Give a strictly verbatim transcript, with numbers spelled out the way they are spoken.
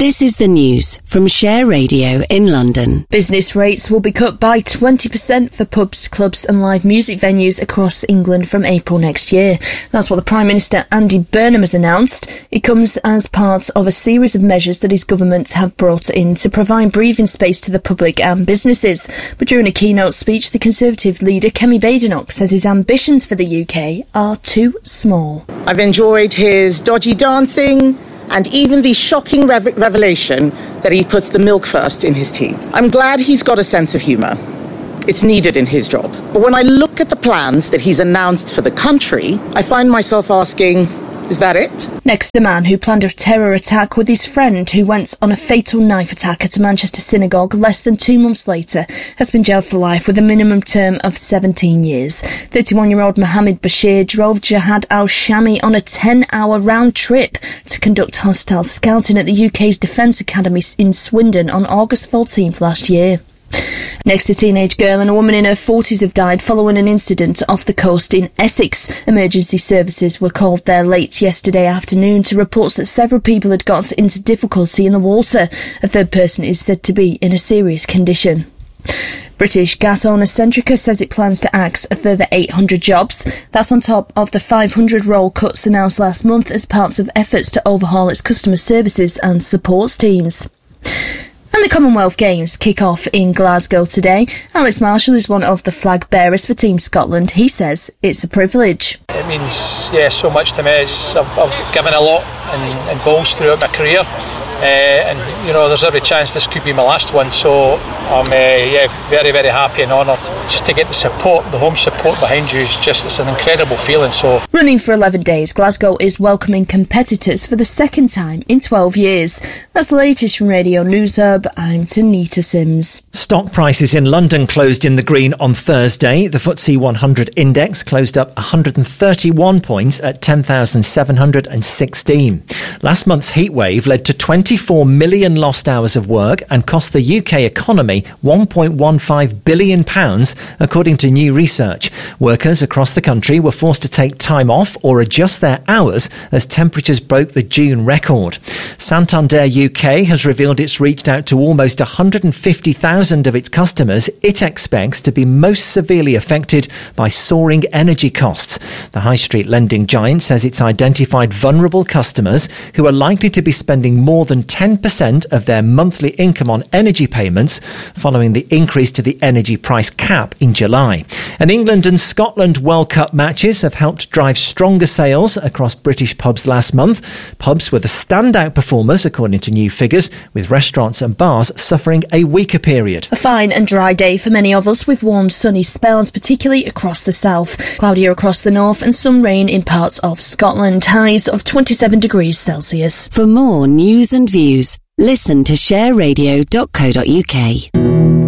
This is the news from Share Radio in London. Business rates will be cut by twenty percent for pubs, clubs and live music venues across England from April next year. That's what the Prime Minister Andy Burnham has announced. It comes as part of a series of measures that his government have brought in to provide breathing space to the public and businesses. But during a keynote speech, the Conservative leader Kemi Badenoch says his ambitions for the U K are too small. I've enjoyed his dodgy dancing and even the shocking rev- revelation that he puts the milk first in his tea. I'm glad he's got a sense of humour. It's needed in his job. But when I look at the plans that he's announced for the country, I find myself asking, is that it? Next, a man who planned a terror attack with his friend who went on a fatal knife attack at a Manchester synagogue less than two months later has been jailed for life with a minimum term of seventeen years. thirty-one-year-old Mohammed Bashir drove Jihad al-Shami on a ten-hour round trip to conduct hostile scouting at the U K's Defence Academy in Swindon on August fourteenth last year. Next, a teenage girl and a woman in her forties have died following an incident off the coast in Essex. Emergency services were called there late yesterday afternoon to reports that several people had got into difficulty in the water. A third person is said to be in a serious condition. British gas owner Centrica says it plans to axe a further eight hundred jobs. That's on top of the five hundred role cuts announced last month as parts of efforts to overhaul its customer services and supports teams. And the Commonwealth Games kick off in Glasgow today. Alex Marshall is one of the flag bearers for Team Scotland. He says it's a privilege. It means, yeah, so much to me. It's, I've, I've given a lot in, in bowls throughout my career. Uh, and, you know, there's every chance this could be my last one. So I'm uh, yeah, very, very happy and honoured. Just to get the support, the home support behind you is just, it's an incredible feeling. So running for eleven days, Glasgow is welcoming competitors for the second time in twelve years. That's the latest from Radio News Hub. I'm Tanita Sims. Stock prices in London closed in the green on Thursday. The F T S E one hundred index closed up one hundred thirty-one points at ten thousand seven hundred sixteen. Last month's heatwave led to twenty-four million lost hours of work and cost the U K economy one point one five billion pounds, according to new research. Workers across the country were forced to take time off or adjust their hours as temperatures broke the June record. Santander U K has revealed it's reached out to almost one hundred fifty thousand of its customers it expects to be most severely affected by soaring energy costs. The high street lending giant says it's identified vulnerable customers who are likely to be spending more than ten percent of their monthly income on energy payments following the increase to the energy price cap in July. And England and Scotland World Cup matches have helped drive stronger sales across British pubs last month. Pubs were the standout performers according to new figures, with restaurants and bars suffering a weaker period. A fine and dry day for many of us with warm sunny spells, particularly across the south. Cloudier across the north and some rain in parts of Scotland. Highs of twenty-seven degrees Celsius. For more news and views, listen to share radio dot co dot uk.